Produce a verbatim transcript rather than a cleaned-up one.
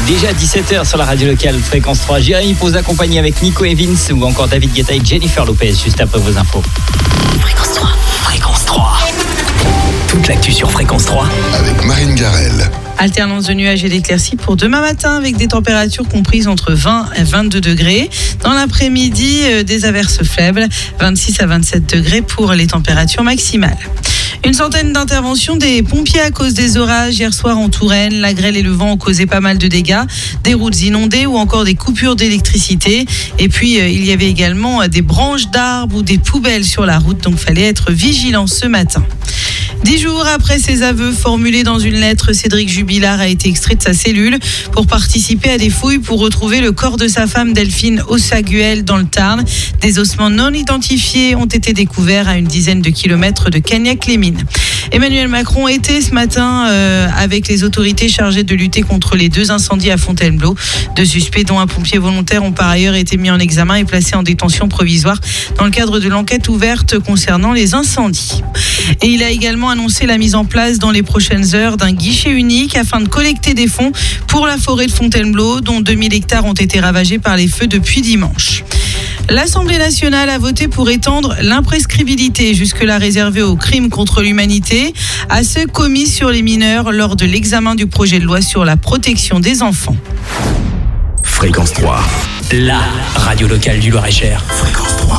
Déjà dix-sept heures sur la radio locale Fréquence trois. Jérémy pose accompagné avec Nico Evans ou encore David Guetta et Jennifer Lopez juste après vos infos. Fréquence trois. Fréquence trois. Toute l'actu sur Fréquence trois. Avec Marine Garrel. Alternance de nuages et d'éclaircies pour demain matin avec des températures comprises entre vingt et vingt-deux degrés. Dans l'après-midi, euh, des averses faibles, vingt-six à vingt-sept degrés pour les températures maximales. Une centaine d'interventions des pompiers à cause des orages hier soir en Touraine. La grêle et le vent ont causé pas mal de dégâts, des routes inondées ou encore des coupures d'électricité. Et puis, euh, il y avait également des branches d'arbres ou des poubelles sur la route, donc fallait être vigilant ce matin. Dix jours après ses aveux formulés dans une lettre, Cédric Jubilard a été extrait de sa cellule pour participer à des fouilles pour retrouver le corps de sa femme Delphine Ossaguel dans le Tarn. Des ossements non identifiés ont été découverts à une dizaine de kilomètres de Cagnac-les-Mines. Emmanuel Macron était ce matin euh, avec les autorités chargées de lutter contre les deux incendies à Fontainebleau. Deux suspects, dont un pompier volontaire, ont par ailleurs été mis en examen et placés en détention provisoire dans le cadre de l'enquête ouverte concernant les incendies. Et il a également annoncé la mise en place dans les prochaines heures d'un guichet unique afin de collecter des fonds pour la forêt de Fontainebleau, dont deux mille hectares ont été ravagés par les feux depuis dimanche. L'Assemblée nationale a voté pour étendre l'imprescriptibilité jusque-là réservée aux crimes contre l'humanité à ceux commis sur les mineurs lors de l'examen du projet de loi sur la protection des enfants. Fréquence trois. La radio locale du Loir-et-Cher. Fréquence trois.